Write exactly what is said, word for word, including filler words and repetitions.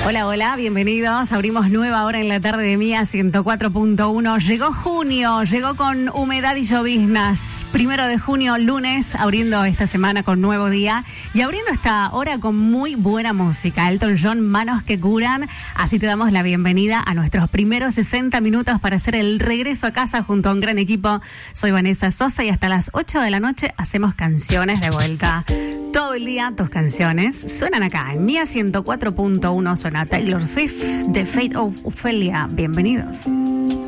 Hola, hola, bienvenidos. Abrimos nueva hora en la tarde de Mía ciento cuatro punto uno. Llegó junio, llegó con humedad y lloviznas. Primero de junio, lunes, abriendo esta semana con nuevo día y abriendo esta hora con muy buena música. Elton John, Manos que Curan. Así te damos la bienvenida a nuestros primeros sesenta minutos para hacer el regreso a casa junto a un gran equipo. Soy Vanessa Sosa y hasta las ocho de la noche hacemos canciones de vuelta. Todo el día tus canciones suenan acá en Mía ciento cuatro punto uno. Suena Taylor Swift, The Fate of Ophelia. Bienvenidos.